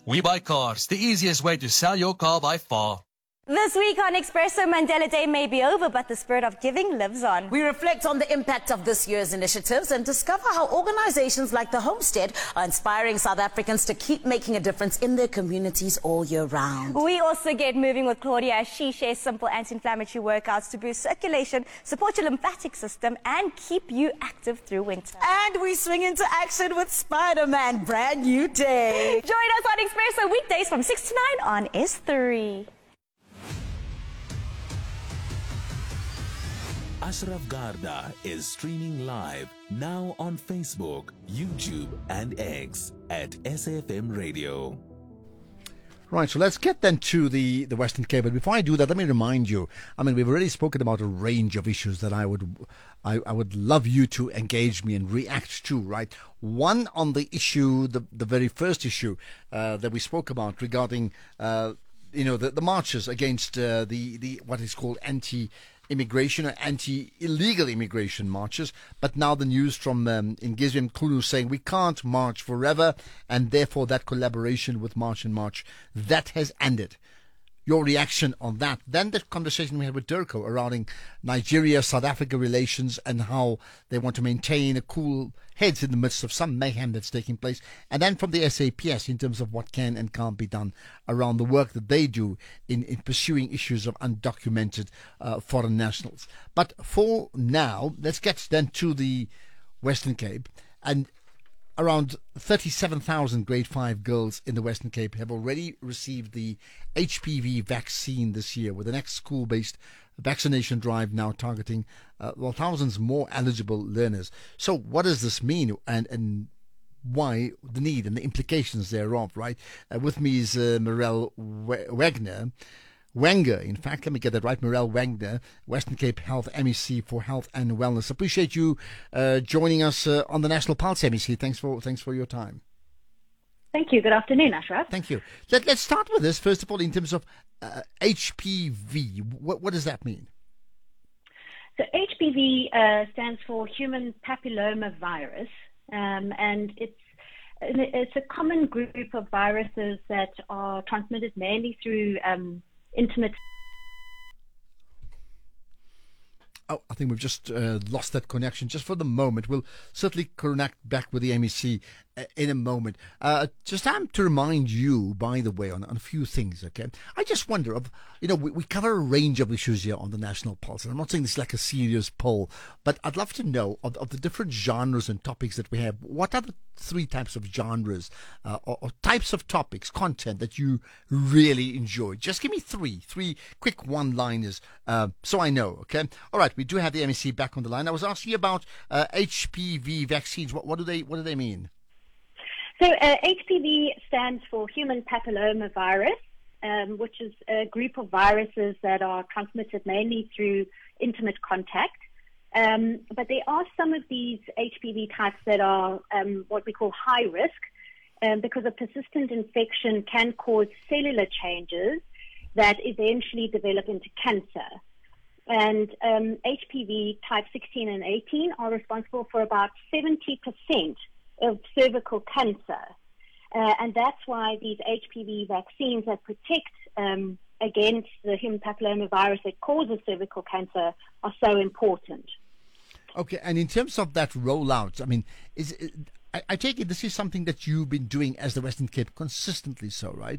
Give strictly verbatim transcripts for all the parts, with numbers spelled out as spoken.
We Buy Cars, the easiest way to sell your car by far. This week on Expresso, Mandela Day may be over, but the spirit of giving lives on. We reflect on the impact of this year's initiatives and discover how organizations like the Homestead are inspiring South Africans to keep making a difference in their communities all year round. We also get moving with Claudia as she shares simple anti-inflammatory workouts to boost circulation, support your lymphatic system, and keep you active through winter. And we swing into action with Spider-Man, brand new day. Join us on Expresso weekdays from six to nine on S three. Ashraf Garda is streaming live now on Facebook, YouTube and X at S A F M Radio. Right, so let's get then to the, the Western Cape. But before I do that, let me remind you, I mean, we've already spoken about a range of issues that I would I, I would love you to engage me and react to, right? One on the issue, the, the very first issue uh, that we spoke about regarding, uh, you know, the, the marches against uh, the, the what is called anti immigration or anti-illegal immigration marches, but now the news from um, Ngizwe Mkhulu saying we can't march forever, and therefore that collaboration with March and March, that has ended. Your reaction on that. Then the conversation we had with Durko around Nigeria-South Africa relations and how they want to maintain a cool heads in the midst of some mayhem that's taking place. And then from the S A P S in terms of what can and can't be done around the work that they do in, in pursuing issues of undocumented uh, foreign nationals. But for now, let's get then to the Western Cape. And around thirty-seven thousand grade five girls in the Western Cape have already received the H P V vaccine this year, with the next school-based vaccination drive now targeting uh, well thousands more eligible learners. So what does this mean, and and why the need and the implications thereof, right? Uh, with me is uh, Mirelle Wagner. Wenger, in fact, let me get that right, Mirelle Wagner, Western Cape Health M E C for Health and Wellness. Appreciate you uh, joining us uh, on the National Pulse M E C. Thanks for thanks for your time. Thank you. Good afternoon, Ashraf. Thank you. Let, let's start with this, first of all, in terms of uh, H P V. What, what does that mean? So H P V uh, stands for human papilloma virus, um, and it's it's a common group of viruses that are transmitted mainly through um, intimate. Oh, I think we've just uh, lost that connection just for the moment. We'll certainly connect back with the M E C uh, in a moment. Uh, just um, to remind you, by the way, on, on a few things, okay? I just wonder, of you know, we, we cover a range of issues here on the National Pulse, and I'm not saying this is like a serious poll, but I'd love to know, of, of the different genres and topics that we have, what are the three types of genres uh, or, or types of topics, content that you really enjoy? Just give me three, three quick one-liners uh, so I know, okay? All right. We do have the M E C back on the line. I was asking you about uh, H P V vaccines. What, what do they What do they mean? So uh, H P V stands for human papilloma virus, um, which is a group of viruses that are transmitted mainly through intimate contact. Um, but there are some of these H P V types that are um, what we call high risk, um, because a persistent infection can cause cellular changes that eventually develop into cancer. And um, H P V type sixteen and eighteen are responsible for about seventy percent of cervical cancer. Uh, and that's why these H P V vaccines that protect um, against the human papilloma virus that causes cervical cancer are so important. Okay, and in terms of that rollout, I mean, is it, I, I take it this is something that you've been doing as the Western Cape consistently so, right?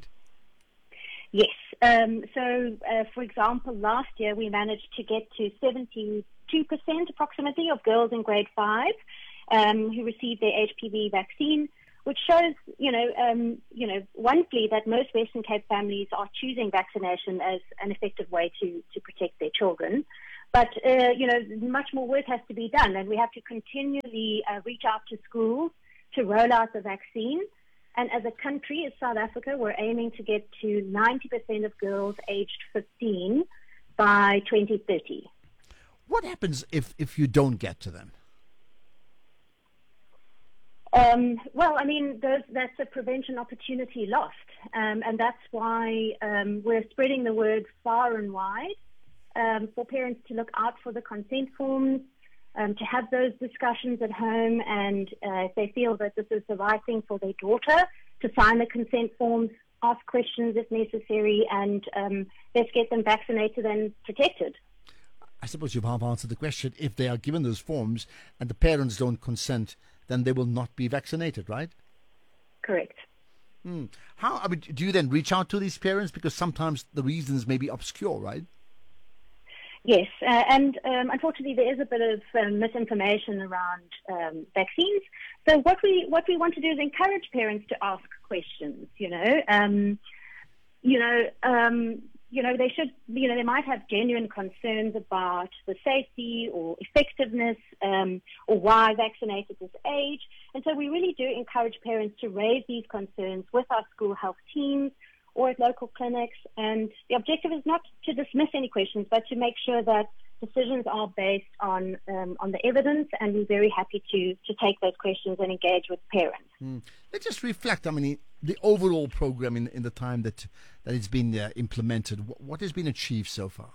Yes. Um, so, uh, for example, last year we managed to get to seventy-two percent approximately of girls in grade five um, who received their H P V vaccine, which shows, you know, um, you know, wonderfully that most Western Cape families are choosing vaccination as an effective way to, to protect their children. But, uh, you know, much more work has to be done, and we have to continually uh, reach out to schools to roll out the vaccine. And as a country, as South Africa, we're aiming to get to ninety percent of girls aged fifteen by twenty thirty. What happens if, if you don't get to them? Um, well, I mean, those, that's a prevention opportunity lost. Um, and that's why um, we're spreading the word far and wide um, for parents to look out for the consent forms, Um, to have those discussions at home, and uh, if they feel that this is the right thing for their daughter, to sign the consent forms, ask questions if necessary, and um, let's get them vaccinated and protected. I suppose you've half answered the question. If they are given those forms and the parents don't consent, then they will not be vaccinated, right? Correct. Hmm. How I mean, do you then reach out to these parents? Because sometimes the reasons may be obscure, right? Yes, uh, and um, unfortunately there is a bit of um, misinformation around um, vaccines. So what we what we want to do is encourage parents to ask questions. You know, um, you know, um, you know, they should, you know, they might have genuine concerns about the safety or effectiveness um, or why vaccinate at this age. And so we really do encourage parents to raise these concerns with our school health teams or at local clinics. And the objective is not to dismiss any questions, but to make sure that decisions are based on um, on the evidence, and we're very happy to to take those questions and engage with parents. Mm. Let's just reflect, I mean, the overall program in, in the time that, that it's been uh, implemented. What, what has been achieved so far?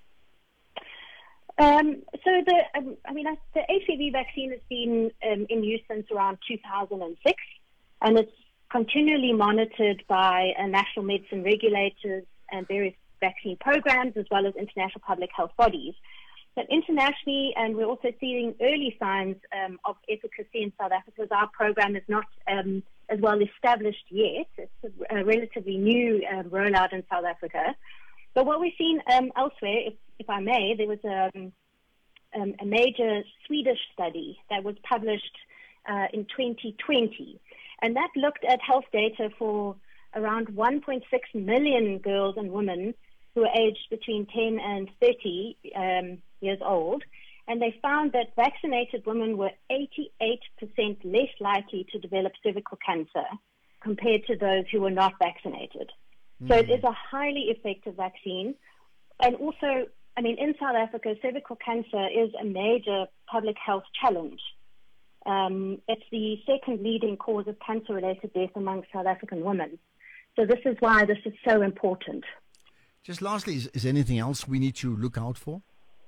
Um, so the, um, I mean, uh, the H P V vaccine has been um, in use since around two thousand six, and it's continually monitored by uh, national medicine regulators and various vaccine programs, as well as international public health bodies. But internationally, and we're also seeing early signs um, of efficacy in South Africa, as our program is not um, as well established yet. It's a, a relatively new um, rollout in South Africa. But what we've seen um, elsewhere, if, if I may, there was um, um, a major Swedish study that was published uh, in twenty twenty. And that looked at health data for around one point six million girls and women who were aged between ten and thirty um, years old. And they found that vaccinated women were eighty-eight percent less likely to develop cervical cancer compared to those who were not vaccinated. Mm. So it is a highly effective vaccine. And also, I mean, in South Africa, cervical cancer is a major public health challenge. Um, it's the second leading cause of cancer-related death among South African women. So this is why this is so important. Just lastly, is, is anything else we need to look out for?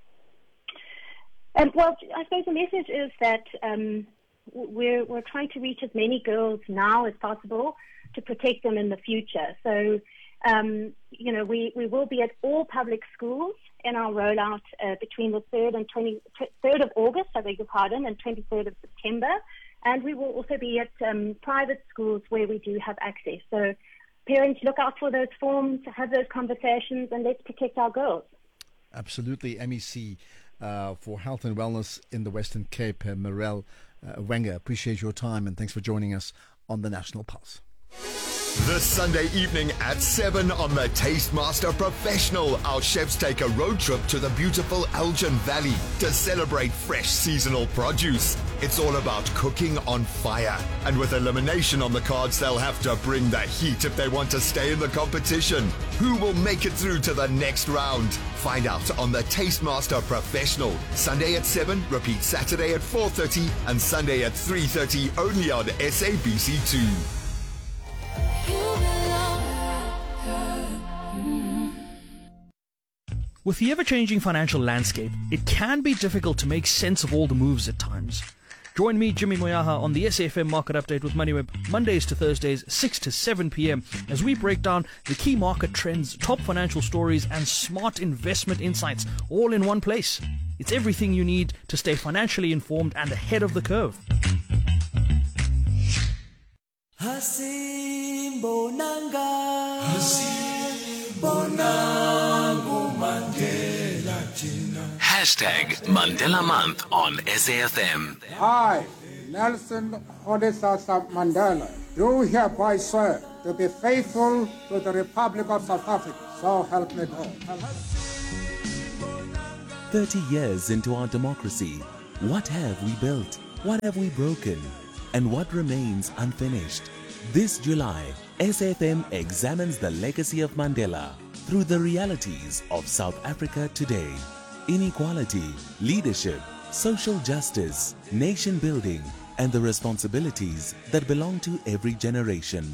Um, well, I suppose the message is that um, we're, we're trying to reach as many girls now as possible to protect them in the future. So, um, you know, we, we will be at all public schools in our rollout uh, between the third and twenty third of August, I beg your pardon, and twenty-third of September. And we will also be at um, private schools where we do have access. So parents, look out for those forms, have those conversations, and let's protect our girls. Absolutely. M E C uh, for Health and Wellness in the Western Cape, uh, Mirelle uh, Wenger, appreciate your time and thanks for joining us on the National Pulse. This Sunday evening at seven on the Tastemaster Professional, our chefs take a road trip to the beautiful Elgin Valley to celebrate fresh seasonal produce. It's all about cooking on fire. And with elimination on the cards, they'll have to bring the heat if they want to stay in the competition. Who will make it through to the next round? Find out on the Tastemaster Professional. Sunday at seven, repeat Saturday at four thirty and Sunday at three thirty only on S A B C two. With the ever-changing financial landscape, it can be difficult to make sense of all the moves at times. Join me, Jimmy Moyaha, on the S A F M Market Update with MoneyWeb, Mondays to Thursdays, six to seven p.m, as we break down the key market trends, top financial stories, and smart investment insights, all in one place. It's everything you need to stay financially informed and ahead of the curve. Hasimbonanga Hasimbonanga Mandela Tina. Hashtag Mandela Month on S A F M. I, Nelson Rolihlahla Mandela, do hereby swear to be faithful to the Republic of South Africa. So help me God. thirty years into our democracy, what have we built? What have we broken? And what remains unfinished? This July, S A F M examines the legacy of Mandela through the realities of South Africa today. Inequality, leadership, social justice, nation building, and the responsibilities that belong to every generation.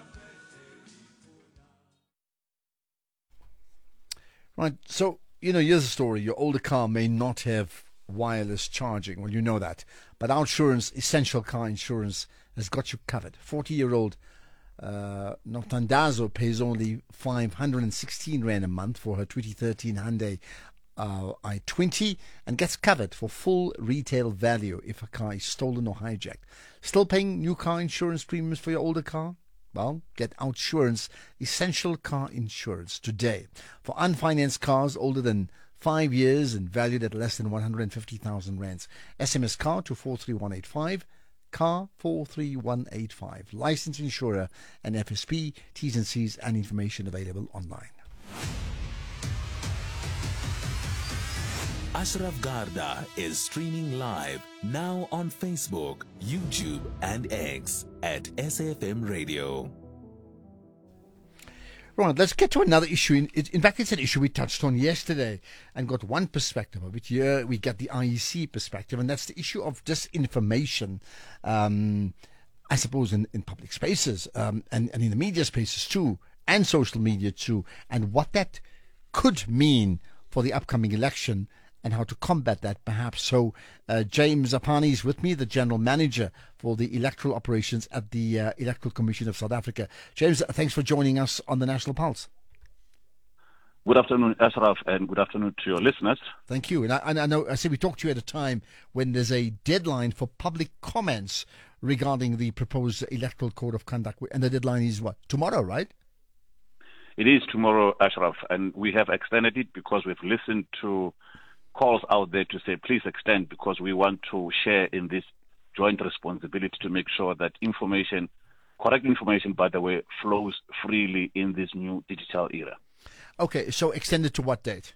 Right, so, you know, here's the story. Your older car may not have wireless charging. Well, you know that. But our insurance, Essential Car Insurance, has got you covered. forty-year-old Uh, Notandazo pays only five hundred sixteen rand a month for her twenty thirteen Hyundai uh, i twenty and gets covered for full retail value if a car is stolen or hijacked. Still paying new car insurance premiums for your older car? Well, get Outsurance Essential Car Insurance today. For unfinanced cars older than five years and valued at less than one hundred fifty thousand rands. S M S car to four three one eight five, car four three one eight five. Licensed insurer and F S P, T's and C's and information available online. Ashraf Garda is streaming live now on Facebook, YouTube and X at S A F M Radio. Right, let's get to another issue. In, in fact, it's an issue we touched on yesterday and got one perspective of it. Here we get the I E C perspective, and that's the issue of disinformation, um, I suppose, in, in public spaces um, and, and in the media spaces too, and social media too, and what that could mean for the upcoming election and how to combat that, perhaps. So uh, James Apani is with me, the General Manager for the Electoral Operations at the uh, Electoral Commission of South Africa. James, thanks for joining us on the National Pulse. Good afternoon, Ashraf, and good afternoon to your listeners. Thank you. And I, and I know I said we talked to you at a time when there's a deadline for public comments regarding the proposed Electoral Code of Conduct, and the deadline is what? Tomorrow, right? It is tomorrow, Ashraf, and we have extended it because we've listened to calls out there to say, please extend, because we want to share in this joint responsibility to make sure that information, correct information, by the way, flows freely in this new digital era. Okay, so extended to what date?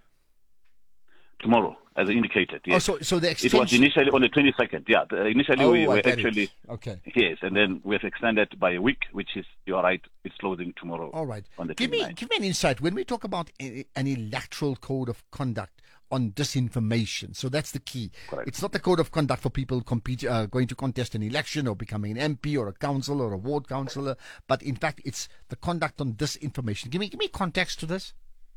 Tomorrow, as indicated. Yes. Oh, so, so the extension... It was initially on the twenty-second. Yeah, the, initially oh, we were I actually... Okay. Yes, and then we've extended by a week, which is, you're right, it's closing tomorrow. All right. On the give me, twenty-ninth. give me an insight. When we talk about a, an electoral code of conduct on disinformation, so that's the key. Correct. It's not the code of conduct for people compete, uh, going to contest an election or becoming an M P or a council or a ward councillor, but in fact it's the conduct on disinformation. Give me, give me context to this.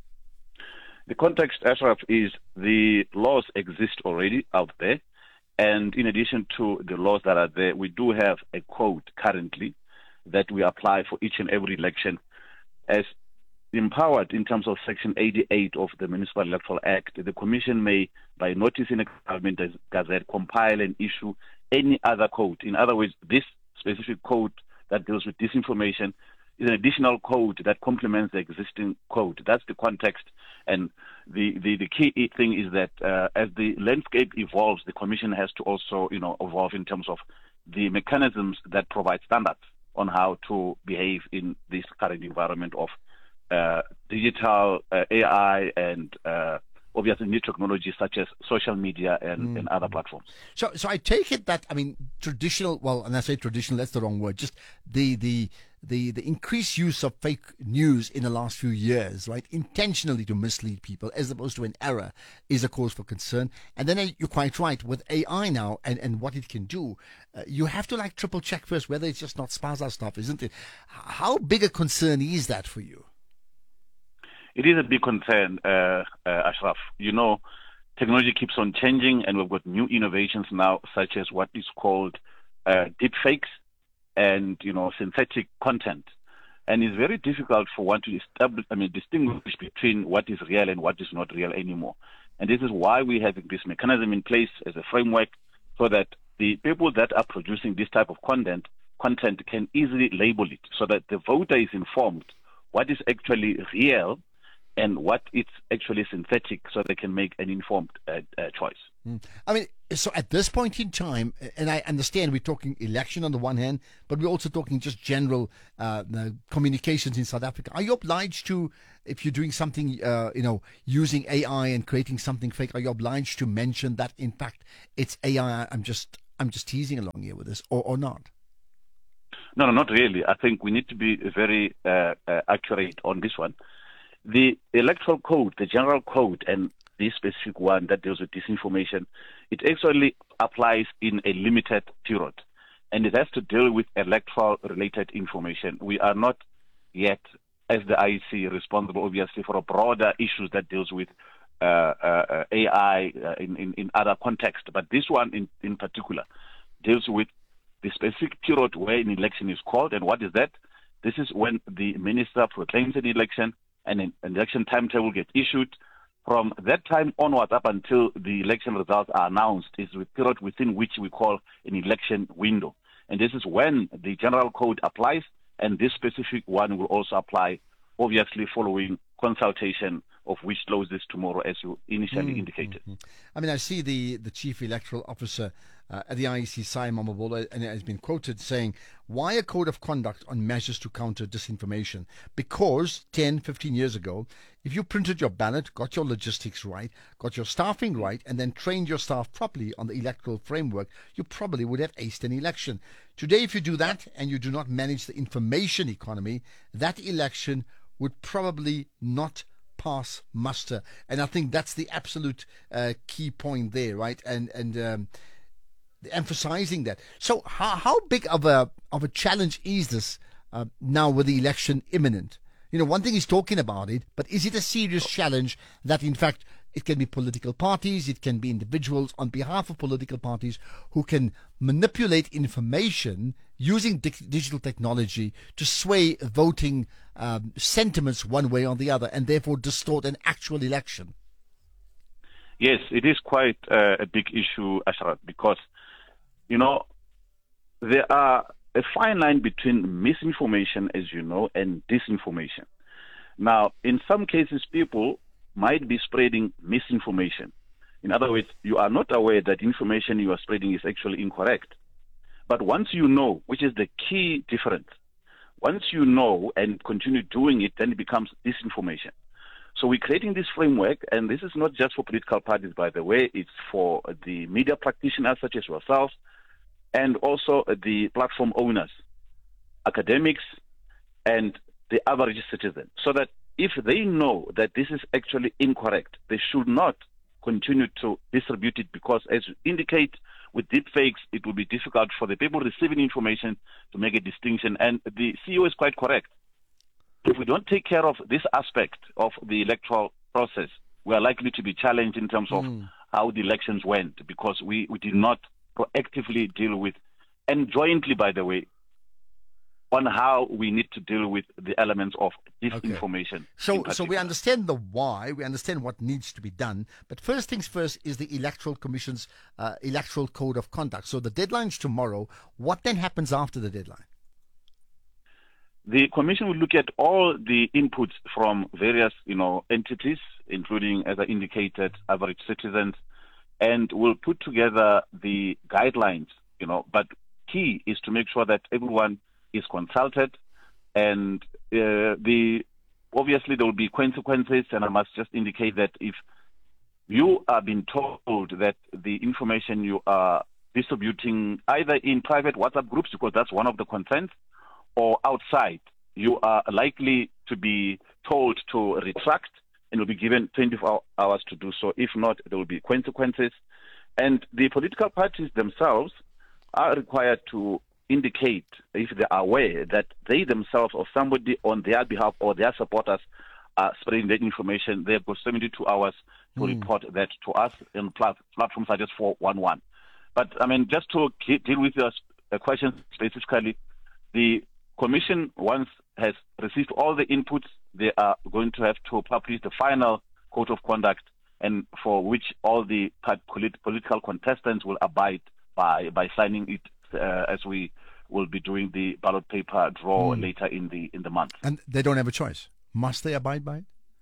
The context, Ashraf, is the laws exist already out there, and in addition to the laws that are there, we do have a code currently that we apply for each and every election as empowered in terms of Section eighty-eight of the Municipal Electoral Act. The Commission may, by notice in a government gazette, compile and issue any other code. In other words, this specific code that deals with disinformation is an additional code that complements the existing code. That's the context. And the, the, the key thing is that uh, as the landscape evolves, the Commission has to also, you know, evolve in terms of the mechanisms that provide standards on how to behave in this current environment of uh, digital uh, A I and uh, obviously new technologies such as social media and, mm. and other platforms. So, so I take it that, I mean, traditional, well, and I say traditional, that's the wrong word, just the, the, the, the increased use of fake news in the last few years, right, intentionally to mislead people as opposed to an error, is a cause for concern. And then uh, you're quite right, with A I now and, and what it can do, uh, you have to like triple check first whether it's just not spaza stuff, isn't it? How big a concern is that for you? It is a big concern, uh, uh, Ashraf. You know, technology keeps on changing, and we've got new innovations now, such as what is called uh, deep fakes and, you know, synthetic content. And it's very difficult for one to establish, I mean, distinguish between what is real and what is not real anymore. And this is why we have this mechanism in place as a framework, so that the people that are producing this type of content content can easily label it, so that the voter is informed what is actually real and what it's actually synthetic, so they can make an informed uh, uh, choice. Mm. I mean, so at this point in time, and I understand we're talking election on the one hand, but we're also talking just general uh, communications in South Africa. Are you obliged to, if you're doing something, uh, you know, using A I and creating something fake, are you obliged to mention that, in fact, it's A I? I'm just, I'm just teasing along here with this, or, or not? No, no, not really. I think we need to be very uh, uh, accurate on this one. The electoral code, the general code, and this specific one that deals with disinformation, it actually applies in a limited period, and it has to deal with electoral-related information. We are not yet, as the I E C, responsible, obviously, for a broader issues that deals with uh, uh, A I uh, in, in, in other contexts. But this one in, in particular deals with the specific period where an election is called, and what is that? This is when the minister proclaims an election and an election timetable gets issued. From that time onwards up until the election results are announced is the period within which we call an election window. And this is when the general code applies, and this specific one will also apply, obviously following consultation of which closes tomorrow, as you initially mm, indicated. Mm, mm. I mean, I see the, the chief electoral officer uh, at the I E C, Simon Mamabolo, and it has been quoted saying, why a code of conduct on measures to counter disinformation? Because ten, fifteen years ago, if you printed your ballot, got your logistics right, got your staffing right, and then trained your staff properly on the electoral framework, you probably would have aced an election. Today, if you do that and you do not manage the information economy, that election would probably not pass muster. And I think that's the absolute uh, key point there, right? And and um, emphasizing that. So how how big of a of a challenge is this uh, now with the election imminent? You know, one thing is talking about it, but is it a serious challenge that, in fact, it can be political parties, it can be individuals on behalf of political parties who can manipulate information using di- digital technology to sway voting um, sentiments one way or the other, and therefore distort an actual election? Yes, it is quite uh, a big issue, Ashraf, because, you know, there are a fine line between misinformation, as you know, and disinformation. Now, in some cases, people might be spreading misinformation. In other words, you are not aware that information you are spreading is actually incorrect. But once you know, which is the key difference, once you know and continue doing it, then it becomes disinformation. So we're creating this framework, and this is not just for political parties, by the way, it's for the media practitioners such as yourselves, and also the platform owners, academics, and the average citizen, so that if they know that this is actually incorrect, they should not continue to distribute it, because as you indicate, with deepfakes, it will be difficult for the people receiving information to make a distinction. And the C E O is quite correct. If we don't take care of this aspect of the electoral process, we are likely to be challenged in terms of mm. how the elections went, because we, we did not proactively deal with, and jointly, by the way, on how we need to deal with the elements of disinformation. Okay. So, so we understand the why, we understand what needs to be done, but first things first is the Electoral Commission's uh, electoral code of conduct. So the deadline's tomorrow. What then happens after the deadline? The Commission will look at all the inputs from various, you know, entities, including, as I indicated, average citizens, and will put together the guidelines, you know, but key is to make sure that everyone is consulted, and uh, the obviously there will be consequences, and I must just indicate that if you are being told that the information you are distributing either in private WhatsApp groups, because that's one of the concerns, or outside, you are likely to be told to retract, and will be given twenty-four hours to do so. If not, there will be consequences. And the political parties themselves are required to indicate, if they are aware, that they themselves or somebody on their behalf or their supporters are spreading that information. They've got seventy-two hours to mm. report that to us in plat- platforms such as four one one. But, I mean, just to ke- deal with your uh, question specifically, the Commission, once has received all the inputs, they are going to have to publish the final code of conduct, and for which all the polit- political contestants will abide by by signing it, uh, as we will be doing the ballot paper draw mm. later in the in the month. And they don't have a choice. Must they abide by it?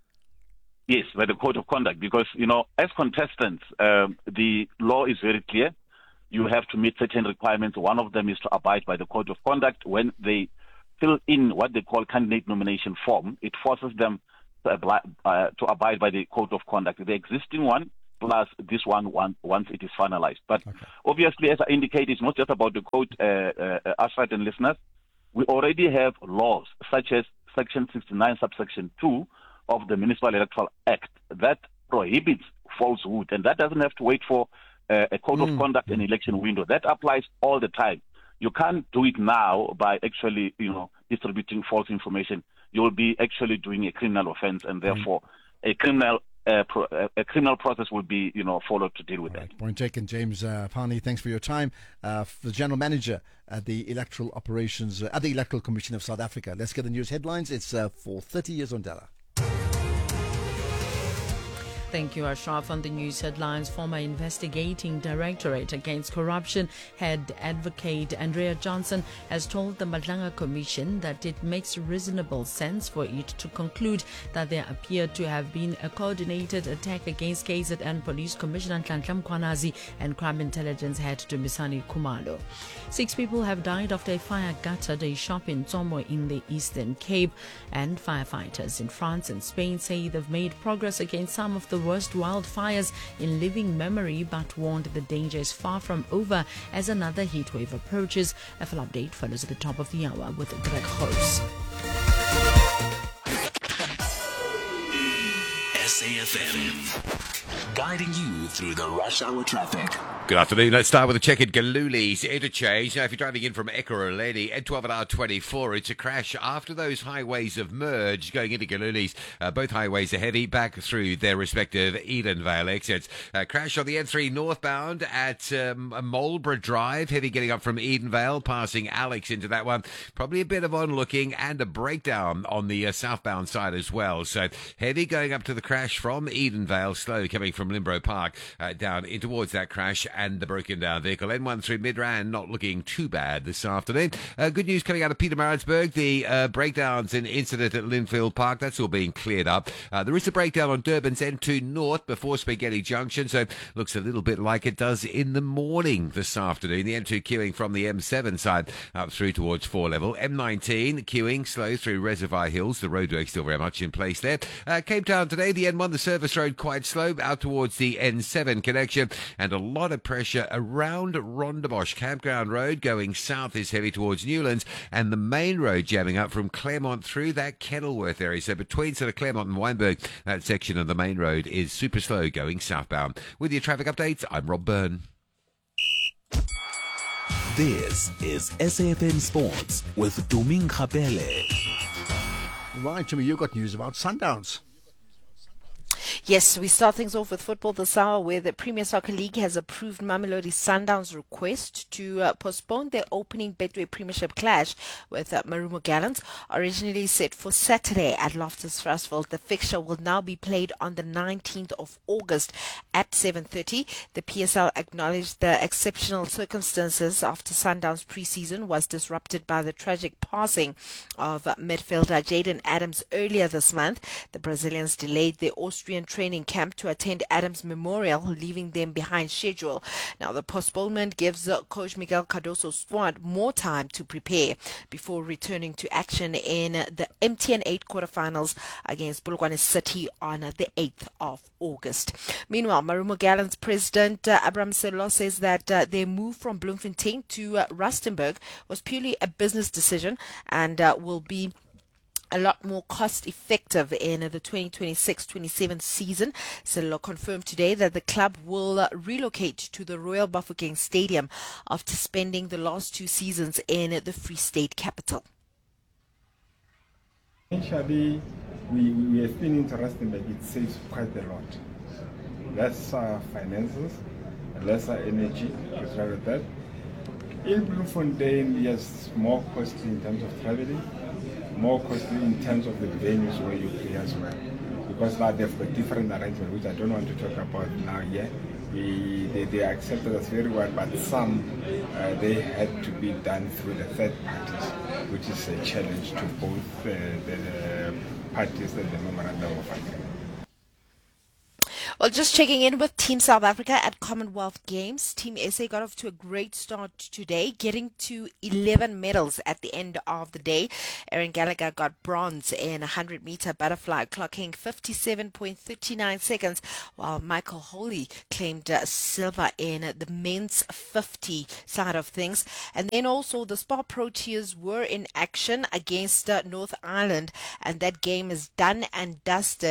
Yes, by the code of conduct, because, you know, as contestants, um, the law is very clear. You have to meet certain requirements. One of them is to abide by the code of conduct. When they fill in what they call candidate nomination form, it forces them to, abide, uh, to abide by the code of conduct, the existing one plus this one, one once it is finalized. But okay. obviously, as I indicated, it's not just about the code, uh, uh, Ashraf and listeners. We already have laws such as Section sixty-nine, subsection two of the Municipal Electoral Act that prohibits falsehood, and that doesn't have to wait for uh, a code mm. of conduct and election window. That applies all the time. You can't do it now by actually, you know, distributing false information. You will be actually doing a criminal offense, and therefore mm. a criminal a, pro, a, a criminal process will be, you know, followed to deal with right. that. Point taken, James uh, Pani. Thanks for your time. Uh, the General Manager at the Electoral Operations uh, at the Electoral Commission of South Africa. Let's get the news headlines. It's uh, four thirty years on Della. Thank you, Ashraf. On the news headlines, former investigating directorate against corruption head advocate Andrea Johnson has told the Madlanga Commission that it makes reasonable sense for it to conclude that there appeared to have been a coordinated attack against K Z N Police Commissioner Nhlanhla Mkhwanazi and Crime Intelligence head Dumisani Khumalo. Six people have died after a fire gutted a shop in Tsomo in the Eastern Cape, and firefighters in France and Spain say they've made progress against some of the worst wildfires in living memory, but warned the danger is far from over as another heatwave approaches. A full update follows at the top of the hour with Greg Horse. S A F M, guiding you through the rush hour traffic. Good afternoon. Let's start with a check at Galuli's interchange. Now, if you're driving in from Ekurhuleni, N twelve at R twenty-four, it's a crash after those highways have merged going into Galuli's. Uh, both highways are heavy back through their respective Edenvale exits. Uh, crash on the N three northbound at um, Marlborough Drive, heavy getting up from Edenvale, passing Alex into that one. Probably a bit of onlooking and a breakdown on the uh, southbound side as well. So heavy going up to the crash from Edenvale, slow coming from Limbro Park uh, down in towards that crash and the broken down vehicle. N one through Midrand not looking too bad this afternoon. Uh, good news coming out of Pietermaritzburg. The uh, breakdowns and incident at Linfield Park, that's all being cleared up. Uh, there is a breakdown on Durban's N two North before Spaghetti Junction, so looks a little bit like it does in the morning this afternoon. The N two queuing from the M seven side up through towards four level. M nineteen queuing slow through Reservoir Hills. The roadwork still very much in place there. Uh, Cape Town today, the N one, the service road quite slow out towards the N seven connection, and a lot of pressure around Rondebosch. Campground Road going south is heavy towards Newlands, and the main road jamming up from Claremont through that Kenilworth area. So between sort of Claremont and Wynberg, that section of the main road is super slow going southbound. With your traffic updates, I'm Rob Byrne. This is S A F M Sports with Tuming Khapele. Right, Jimmy, you got news about Sundowns. Yes, we start things off with football this hour, where the Premier Soccer League has approved Mamelodi Sundowns' request to uh, postpone their opening Betway Premiership clash with uh, Marumo Gallants. Originally set for Saturday at Loftus Versfeld, the fixture will now be played on the nineteenth of August at seven thirty. The P S L acknowledged the exceptional circumstances after Sundowns' pre-season was disrupted by the tragic passing of uh, midfielder Jaden Adams earlier this month. The Brazilians delayed their Austrian training camp to attend Adams' memorial, leaving them behind schedule. Now, the postponement gives uh, coach Miguel Cardoso's squad more time to prepare before returning to action in the M T N eight quarterfinals against Polokwane City on the eighth of August. Meanwhile, Marumo Gallants president uh, Abraham Selo says that uh, their move from Bloemfontein to uh, Rustenburg was purely a business decision and uh, will be a lot more cost effective in the twenty twenty-six twenty-seven season. Sello confirmed today that the club will uh, relocate to the Royal Bafokeng Stadium after spending the last two seasons in the Free State capital. Initially, we, we have been interested that it saves quite a lot. Less uh, finances, lesser energy to travel that. In Bloemfontein, yes, more costly in terms of traveling, more costly in terms of the venues where you play as well. Because now they've got different arrangements, which I don't want to talk about now yet. We, they, they accepted us very well, but some, uh, they had to be done through the third parties, which is a challenge to both uh, the parties and the memorandum of agreement. Well, just checking in with Team South Africa at Commonwealth Games. Team S A got off to a great start today, getting to eleven medals at the end of the day. Aaron Gallagher got bronze in a one hundred meter butterfly, clocking fifty-seven point three nine seconds, while Michael Holy claimed uh, silver in the men's fifty side of things. And then also the Spar Proteas were in action against uh, North Ireland, and that game is done and dusted.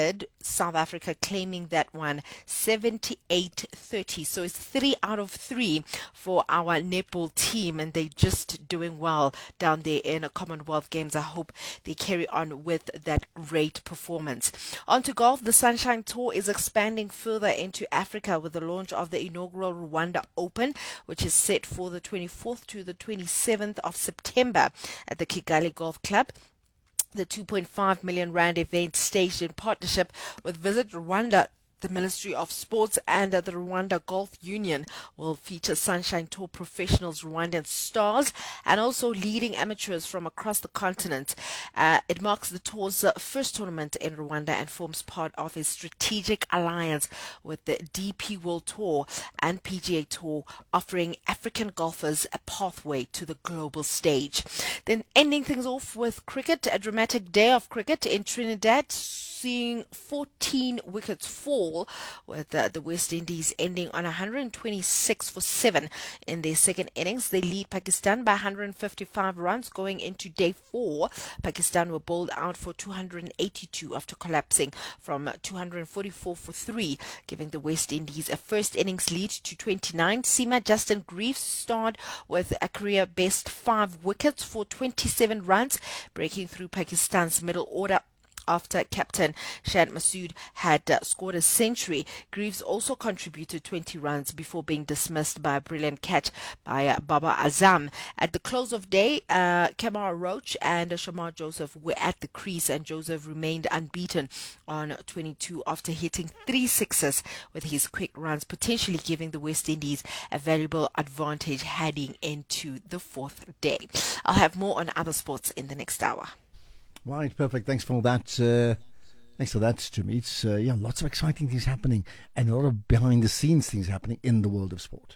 South Africa claiming that one seventy-eight thirty. So it's three out of three for our netball team, and they're just doing well down there in a Commonwealth Games. I hope they carry on with that great performance. On to golf. The Sunshine Tour is expanding further into Africa with the launch of the inaugural Rwanda Open, which is set for the twenty-fourth to the twenty-seventh of September at the Kigali Golf Club. The two point five million rand event, staged in partnership with Visit Rwanda, the Ministry of Sports, and uh, the Rwanda Golf Union, will feature Sunshine Tour professionals, Rwandan stars, and also leading amateurs from across the continent. Uh, it marks the tour's uh, first tournament in Rwanda and forms part of a strategic alliance with the D P World Tour and P G A Tour, offering African golfers a pathway to the global stage. Then ending things off with cricket, a dramatic day of cricket in Trinidad, seeing fourteen wickets fall, with uh, the West Indies ending on one hundred twenty-six for seven in their second innings. They lead Pakistan by one hundred fifty-five runs going into day four. Pakistan were bowled out for two hundred eighty-two after collapsing from two hundred forty-four for three, giving the West Indies a first innings lead to twenty-nine. Seema Justin Greaves starred with a career best five wickets for twenty-seven runs, breaking through Pakistan's middle order after captain Shad Masood had uh, scored a century. Greaves also contributed twenty runs before being dismissed by a brilliant catch by uh, Baba Azam. At the close of day, uh, Kamara Roach and uh, Shamar Joseph were at the crease, and Joseph remained unbeaten on twenty-two after hitting three sixes with his quick runs, potentially giving the West Indies a valuable advantage heading into the fourth day. I'll have more on other sports in the next hour. Right, perfect. Thanks for that. Uh, thanks for that, Jimmy. It's, uh, yeah, lots of exciting things happening and a lot of behind-the-scenes things happening in the world of sport.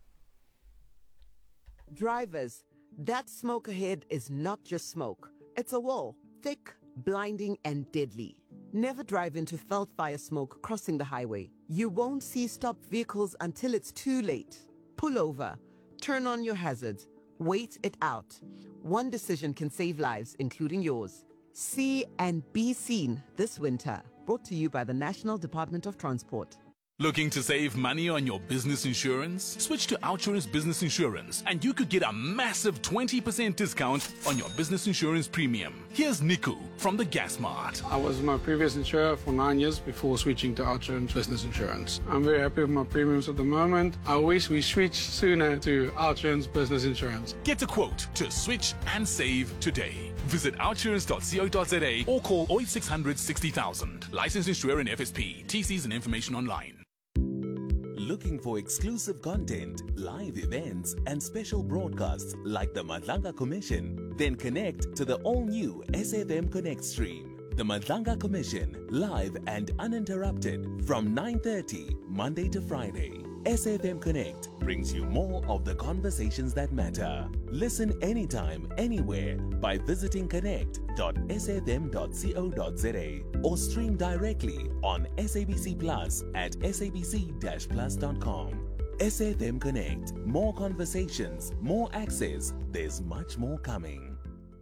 Drivers, that smoke ahead is not just smoke. It's a wall, thick, blinding, and deadly. Never drive into felt fire smoke crossing the highway. You won't see stopped vehicles until it's too late. Pull over, turn on your hazards, wait it out. One decision can save lives, including yours. See and be seen this winter. Brought to you by the National Department of Transport. Looking to save money on your business insurance? Switch to Outsurance Business Insurance and you could get a massive twenty percent discount on your business insurance premium. Here's Niku from the Gas Mart. I was my previous insurer for nine years before switching to Outsurance Business Insurance. I'm very happy with my premiums at the moment. I wish we switched sooner to Outsurance Business Insurance. Get a quote to switch and save today. Visit outsurance dot co dot za or call oh eight six hundred sixty thousand. Licensed insurer in F S P. T Cs and information online. Looking for exclusive content, live events, and special broadcasts like the Madlanga Commission? Then connect to the all-new S F M Connect stream. The Madlanga Commission, live and uninterrupted from nine thirty, Monday to Friday. S F M Connect brings you more of the conversations that matter. Listen anytime, anywhere by visiting connect dot s f m dot co dot za or stream directly on S A B C Plus at s a b c dash plus dot com. S F M Connect. More conversations, more access. There's much more coming.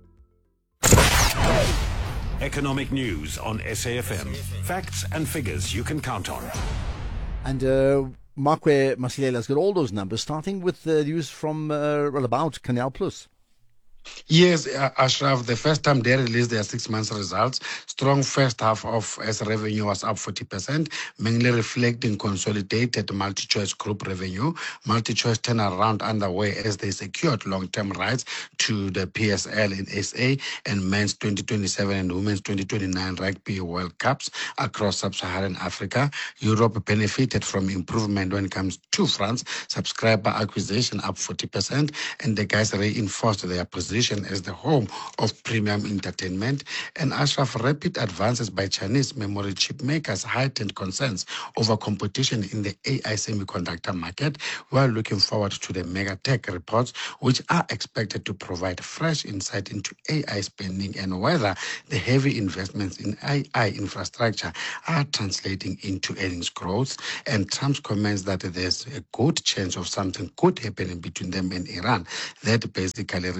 Economic news on S A F M. Facts and figures you can count on. And uh, Markwe Masilela's got all those numbers, starting with the news from uh, well, about Canal Plus. Yes, uh, Ashraf, the first time they released their six months results, strong first half of as revenue was up forty percent, mainly reflecting consolidated MultiChoice Group revenue. MultiChoice turnaround underway as they secured long-term rights to the P S L in S A and men's twenty twenty-seven and women's twenty twenty-nine Rugby World Cups across sub-Saharan Africa. Europe benefited from improvement when it comes to France, subscriber acquisition up forty percent, and the guys reinforced their position as the home of premium entertainment. And Ashraf, rapid advances by Chinese memory chip makers heightened concerns over competition in the A I semiconductor market. We are looking forward to the Megatech reports, which are expected to provide fresh insight into A I spending and whether the heavy investments in A I infrastructure are translating into earnings growth. And Trump's comments that there's a good chance of something good happening between them and Iran, that basically reduced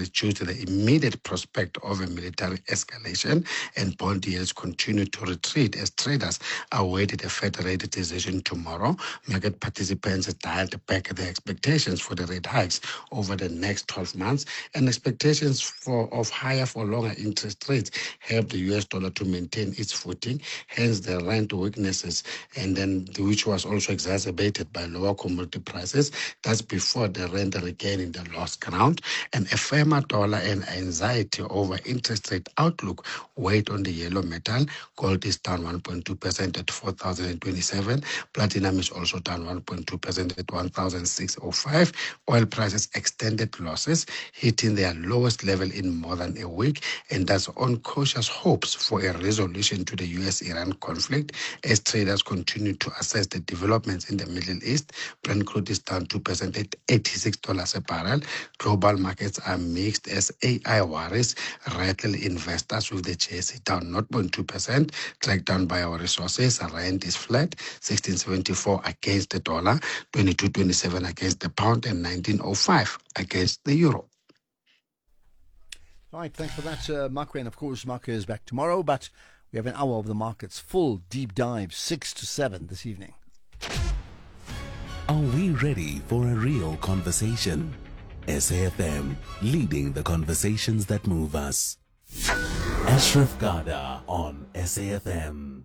the immediate prospect of a military escalation, and bond yields continue to retreat as traders awaited a Fed rate decision tomorrow. Market participants dialed back their expectations for the rate hikes over the next twelve months, and expectations for of higher for longer interest rates helped the U S dollar to maintain its footing, hence the rand weaknesses, and then which was also exacerbated by lower commodity prices. That's before the rand regaining the lost ground, and a firmer dollar and anxiety over interest rate outlook weighed on the yellow metal. Gold is down one point two percent at four thousand twenty-seven. Platinum is also down one point two percent at one thousand six hundred five. Oil prices extended losses, hitting their lowest level in more than a week, and that's on cautious hopes for a resolution to the U S Iran conflict as traders continue to assess the developments in the Middle East. Brent crude is down two percent at eighty-six dollars a barrel. Global markets are mixed as A I worries rattle investors, with the J S E down zero point two percent, tracked down by our resources. Rand is flat, sixteen seventy-four against the dollar, twenty-two twenty-seven against the pound, and nineteen oh five against the euro. All right, thanks for that, uh, Marco. And of course, Marco is back tomorrow, but we have an hour of the markets, full deep dive, six to seven this evening. Are we ready for a real conversation? S A F M, leading the conversations that move us. Ashraf Garda on S A F M.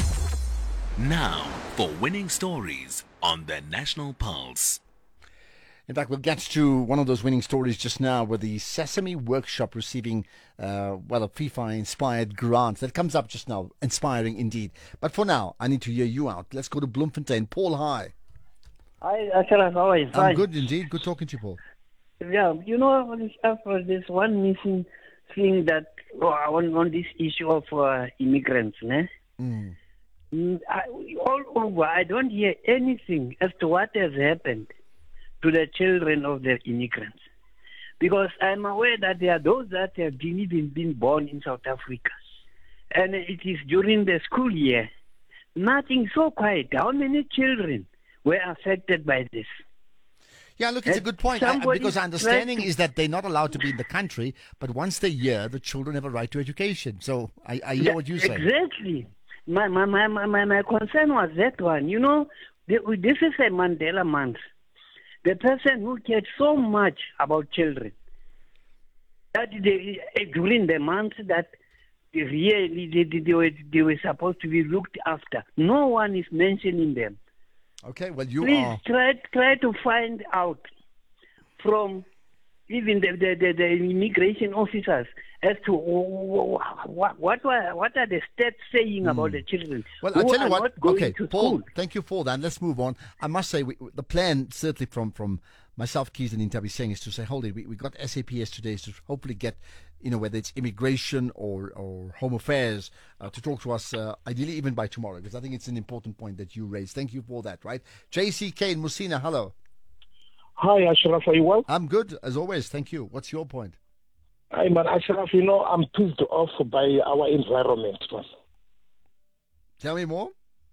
Now for winning stories on the National Pulse. In fact, we'll get to one of those winning stories just now with the Sesame Workshop receiving, uh, well, a FIFA-inspired grant. That comes up just now. Inspiring indeed. But for now, I need to hear you out. Let's go to Bloemfontein. Paul, hi. Hi, Ashraf. How are you? I'm Fine. good indeed. Good talking to you, Paul. Yeah, you know, there's one missing thing that oh, on, on this issue of uh, immigrants. Ne? Mm. Mm, I, all over, I don't hear anything as to what has happened to the children of the immigrants. Because I'm aware that there are those that have been even been born in South Africa. And it is during the school year. Nothing so quiet. How many children were affected by this? Yeah, look, it's a good point. I, because our understanding is that they're not allowed to be in the country, but once they're here, the children have a right to education. So I, I hear yeah, what you say. Exactly. My, my, my, my, my concern was that one. You know, the, this is a Mandela month. The person who cared so much about children, that they, during the month that they really they, they, were, they were supposed to be looked after, no one is mentioning them. Okay, well, you Please are... try, try to find out from even the, the, the, the immigration officers as to what, what, what are the stats saying mm. about the children. Well, I'll tell you what. Okay, Paul, school. Thank you for that. Let's move on. I must say, we, the plan, certainly from, from myself, Keith, and Intabi saying, is to say, hold it, we, we got S A P S today to hopefully get, you know, whether it's immigration or, or home affairs, uh, to talk to us, uh, ideally even by tomorrow, because I think it's an important point that you raised. Thank you for that, right? J C K in Musina, hello. Hi, Ashraf, are you well? I'm good, as always. Thank you. What's your point? Hi, man, Ashraf, you know, I'm pissed off by our environment, man. Tell me more.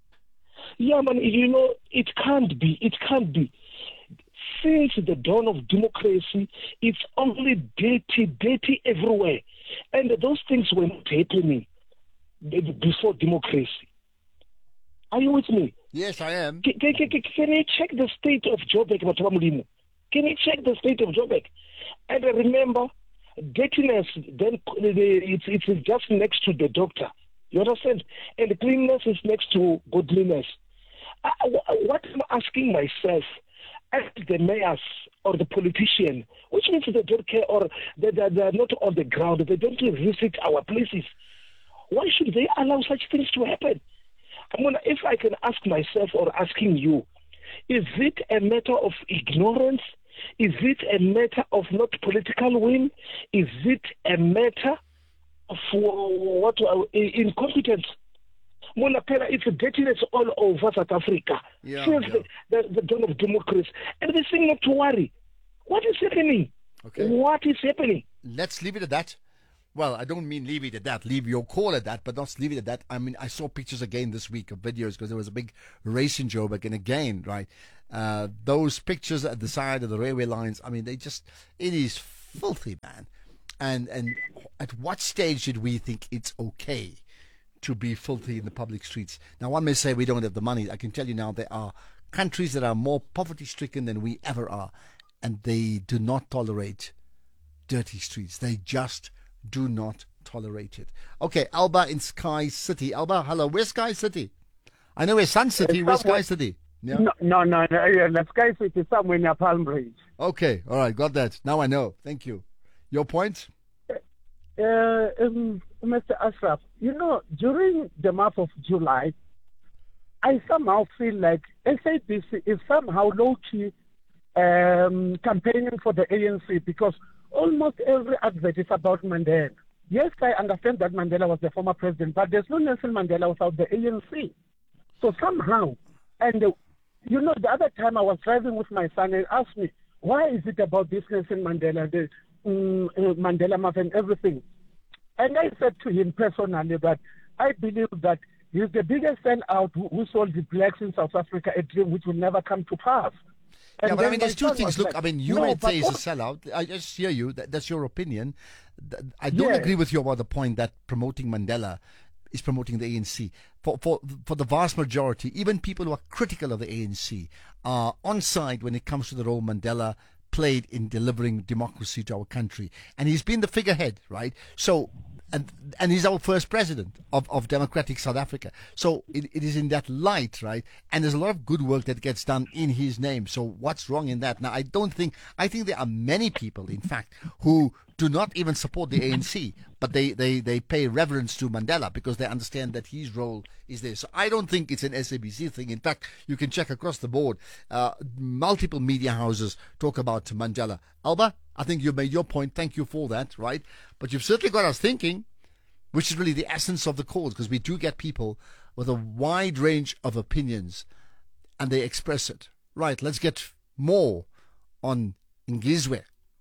Yeah, man, you know, it can't be. It can't be. Since the dawn of democracy, it's only dirty, dirty everywhere. And those things were not happening before democracy. Are you with me? Yes, I am. Can, can, can, can you check the state of Joburg, Matwamulimo? Can you check the state of Joburg? And remember, dirtiness, then it's, it's just next to the doctor. You understand? And cleanliness is next to godliness. I, what I'm asking myself, as the mayors or the politician, which means they don't care or they, they, they're not on the ground, they don't visit our places, why should they allow such things to happen? I mean, if I can ask myself or asking you, is it a matter of ignorance? Is it a matter of not political will? Is it a matter of what incompetence? Monapera, it's dirtiness all over South Africa yeah, since yeah. the, the, the dawn of democracy. And they say not to worry. What is happening? Okay. What is happening? Let's leave it at that. Well, I don't mean leave it at that. Leave your call at that, but not leave it at that. I mean, I saw pictures again this week of videos because there was a big race in Joburg. And again, right, uh, those pictures at the side of the railway lines, I mean, they just, it is filthy, man. And and at what stage did we think it's okay to be filthy in the public streets? Now, one may say we don't have the money. I can tell you now there are countries that are more poverty-stricken than we ever are, and they do not tolerate dirty streets. They just do not tolerate it. Okay, Alba in Sky City. Alba, hello. Where's Sky City? I know where's Sun City. Where's Sky City? Yeah? No, no, no, no. Yeah, the Sky City is somewhere near Palm Ridge. Okay, all right, got that. Now I know. Thank you. Your point? Uh, um, Mister Ashraf, you know, during the month of July, I somehow feel like S A B C is somehow low-key um, campaigning for the A N C because almost every advert is about Mandela. Yes, I understand that Mandela was the former president, but there's no Nelson Mandela without the A N C. So somehow, and uh, you know, the other time I was driving with my son and asked me, why is it about this Nelson Mandela, the um, uh, Mandela Month and everything? And I said to him personally that I believe that he's the biggest sellout who, who sold the blacks in South Africa a dream which will never come to pass. And yeah, but I mean, there's two things. Look, like, I mean, you no, may say he's a what, sellout. I just hear you. That, that's your opinion. I don't yeah. agree with you about the point that promoting Mandela is promoting the A N C. For, for, for the vast majority, even people who are critical of the A N C are on side when it comes to the role Mandela played in delivering democracy to our country. And he's been the figurehead, right? So, and and he's our first president of, of democratic South Africa. So it, it is in that light, right? And there's a lot of good work that gets done in his name. So what's wrong in that? Now, I don't think, I think there are many people, in fact, who do not even support the A N C, but they, they, they pay reverence to Mandela because they understand that his role is there. So I don't think it's an S A B C thing. In fact, you can check across the board. Uh, multiple media houses talk about Mandela. Alba, I think you made your point. Thank you for that, right? But you've certainly got us thinking, which is really the essence of the cause, because we do get people with a wide range of opinions and they express it. Right, let's get more on Ngizwe.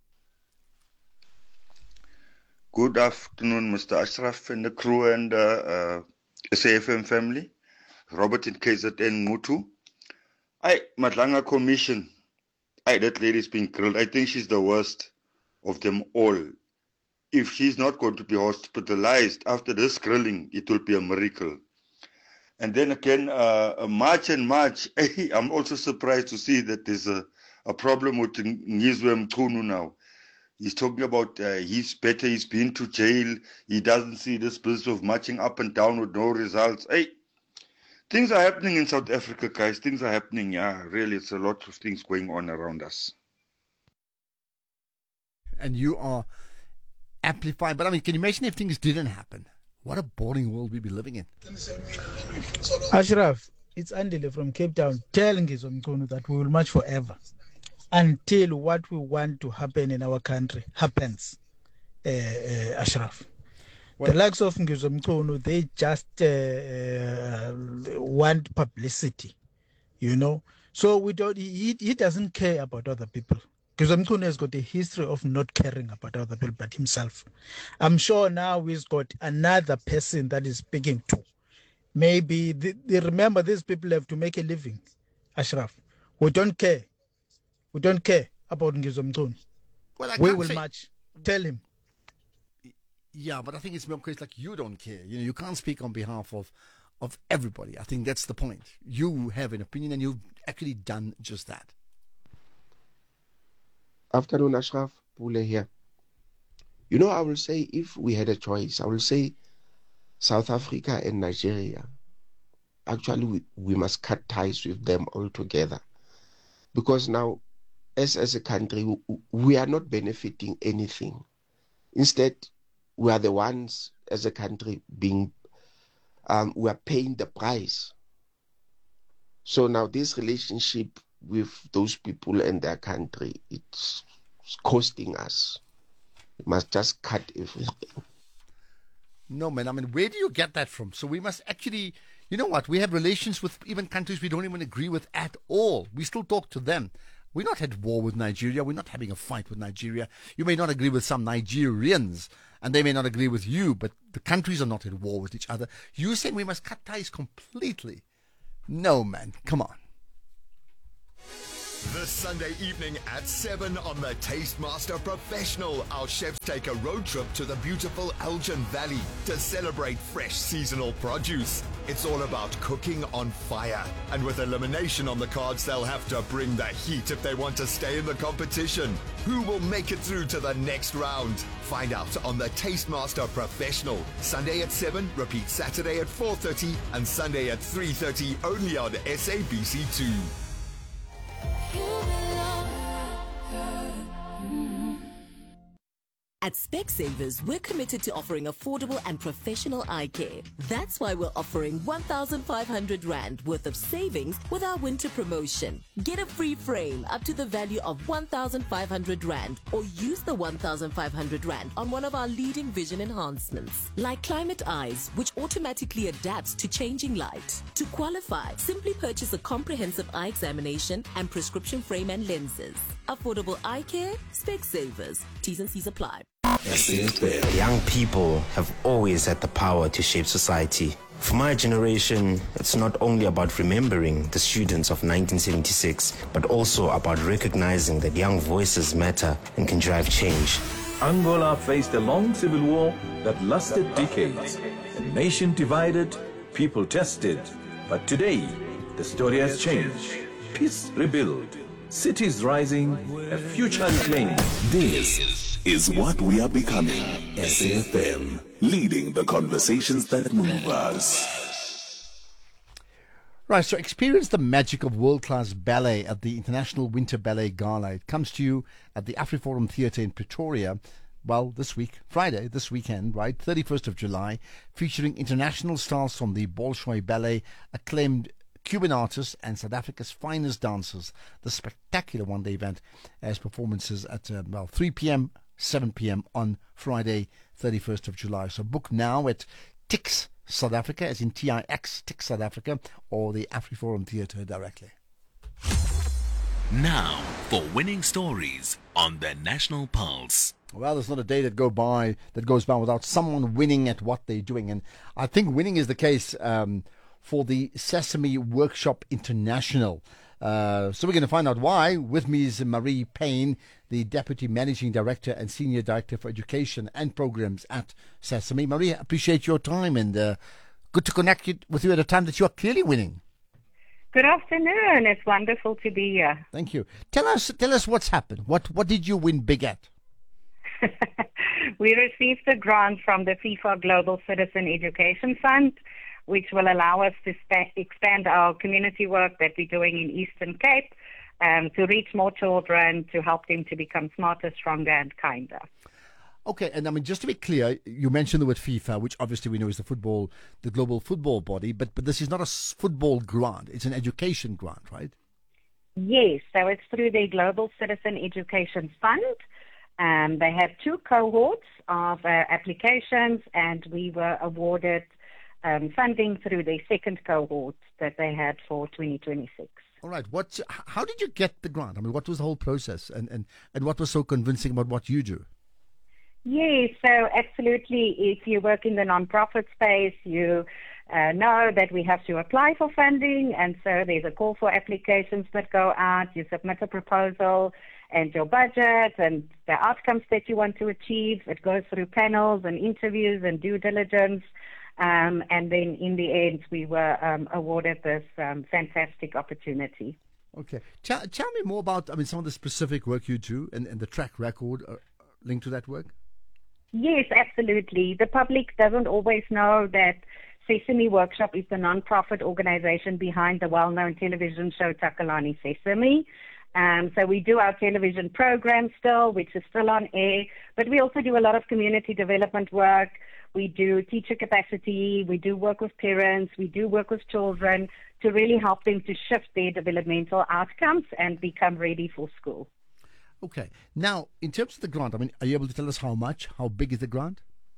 Good afternoon, Mister Ashraf and the crew and uh, uh, S A F M family. Robert in K Z N Mutu. I, Madlanga Commission. I, that lady's been grilled. I think she's the worst of them all. If she's not going to be hospitalized after this grilling, it will be a miracle. And then again, uh, March and March, I'm also surprised to see that there's a, a problem with Ngizwe Mchunu now. He's talking about uh, he's better, he's been to jail, he doesn't see this business of marching up and down with no results. Hey, things are happening in South Africa, guys. Things are happening, yeah, really. It's a lot of things going on around us. And you are amplifying, but I mean, can you imagine if things didn't happen? What a boring world we'd be living in. Ashraf, it's Andile from Cape Town telling Ngizwe Mchunu that we will march forever until what we want to happen in our country happens, uh, uh, Ashraf. Well, the likes of Ngizwe Mchunu, they just uh, uh, want publicity, you know. So we don't. He, he doesn't care about other people. Ngizwe Mchunu has got a history of not caring about other people but himself. I'm sure now he's got another person that he's speaking to. Maybe they, they remember these people have to make a living, Ashraf. We don't care. We don't care about Ngizwe Mchunu. Well, we will say, march. Tell him. Yeah, but I think it's more case like you don't care. You know, you can't speak on behalf of, of everybody. I think that's the point. You have an opinion and you've actually done just that. Afternoon, Ashraf. Pule here. You know, I will say if we had a choice, I will say South Africa and Nigeria. Actually, we, we must cut ties with them altogether. Because now, as, as a country, we, we are not benefiting anything. Instead, we are the ones, as a country, being, um, we are paying the price. So now this relationship with those people and their country, it's costing us. We must just cut everything. No, man, I mean, where do you get that from? So we must actually, you know what, we have relations with even countries we don't even agree with at all. We still talk to them. We're not at war with Nigeria. We're not having a fight with Nigeria. You may not agree with some Nigerians, and they may not agree with you, but the countries are not at war with each other. You saying we must cut ties completely? No, man, come on. This Sunday evening at seven on the Tastemaster Professional, our chefs take a road trip to the beautiful Elgin Valley to celebrate fresh seasonal produce. It's all about cooking on fire. And with elimination on the cards, they'll have to bring the heat if they want to stay in the competition. Who will make it through to the next round? Find out on the Tastemaster Professional. Sunday at seven, repeat Saturday at four thirty and Sunday at three thirty only on S A B C two. At Specsavers, we're committed to offering affordable and professional eye care. That's why we're offering one thousand five hundred rand worth of savings with our winter promotion. Get a free frame up to the value of one thousand five hundred rand or use the one thousand five hundred rand on one of our leading vision enhancements, like Climate Eyes, which automatically adapts to changing light. To qualify, simply purchase a comprehensive eye examination and prescription frame and lenses. Affordable eye care, Specsavers. T's and C's apply. Young people have always had the power to shape society. For my generation, it's not only about remembering the students of nineteen seventy-six, but also about recognizing that young voices matter and can drive change. Angola faced a long civil war that lasted decades. A nation divided, people tested. But today, the story has changed. Peace rebuilt, cities rising, a future reclaimed. This is what we are becoming. S A F M, leading the conversations that move us. Right, so experience the magic of world-class ballet at the International Winter Ballet Gala. It comes to you at the AfriForum Theatre in Pretoria, well, this week, Friday, this weekend, right, thirty-first of July, featuring international stars from the Bolshoi Ballet, acclaimed Cuban artists and South Africa's finest dancers. The spectacular one-day event has performances at, uh, well, three p.m., seven p.m. on Friday, thirty-first of July. So book now at Tix South Africa, as in T I X, Tix South Africa, or the AfriForum Theatre directly. Now for winning stories on the National Pulse. Well, there's not a day that go by that goes by without someone winning at what they're doing, and I think winning is the case um, for the Sesame Workshop International. Uh, so we're going to find out why. With me is Marie Payne, the Deputy Managing Director and Senior Director for Education and Programs at Sesame. Marie, I appreciate your time, and uh, good to connect with you at a time that you are clearly winning. Good afternoon. It's wonderful to be here. Thank you. Tell us, tell us what's happened. What, what did you win big at? We received a grant from the FIFA Global Citizen Education Fund, which will allow us to sp- expand our community work that we're doing in Eastern Cape, um, to reach more children, to help them to become smarter, stronger, and kinder. Okay, and I mean, just to be clear, you mentioned the word FIFA, which obviously we know is the football, the global football body, but but this is not a football grant; it's an education grant, right? Yes, so it's through the Global Citizen Education Fund. Um, they have two cohorts of uh, applications, and we were awarded um, funding through the second cohort that they had for twenty twenty-six. All right. What? How did you get the grant? I mean, what was the whole process, and, and, and what was so convincing about what you do? Yes, so absolutely. If you work in the non-profit space, you uh, know that we have to apply for funding, and so there's a call for applications that go out. You submit a proposal and your budget and the outcomes that you want to achieve. It goes through panels and interviews and due diligence. Um, and then in the end, we were um, awarded this um, fantastic opportunity. Okay. Tell, tell me more about, I mean, some of the specific work you do and, and the track record uh, linked to that work. Yes, absolutely. The public doesn't always know that Sesame Workshop is the non-profit organization behind the well-known television show Takalani Sesame. Um, so we do our television program still, which is still on air, but we also do a lot of community development work. We do teacher capacity, we do work with parents, we do work with children to really help them to shift their developmental outcomes and become ready for school. Okay. Now, in terms of the grant, I mean, are you able to tell us how much? How big is the grant?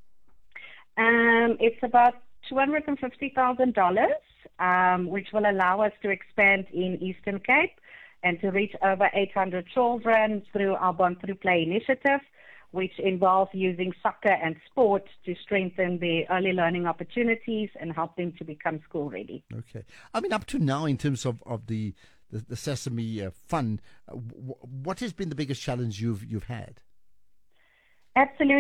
Um, it's about two hundred fifty thousand dollars, um, which will allow us to expand in Eastern Cape and to reach over eight hundred children through our Born Through Play initiative, which involves using soccer and sport to strengthen their early learning opportunities and help them to become school ready. Okay. I mean, up to now, in terms of, of the, the, the Sesame uh, Fund. Uh, w- what has been the biggest challenge you've you've had? Absolutely.